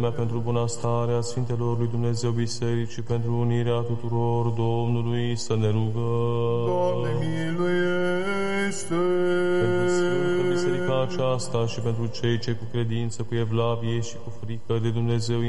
pentru bunăstarea Sfintelor lui Dumnezeu Biserici și pentru unirea tuturor Domnului să ne rugăm. Doamne, miluiește! Pentru Sfântă Biserica aceasta și pentru cei ce cu credință, cu evlavie și cu frică de Dumnezeu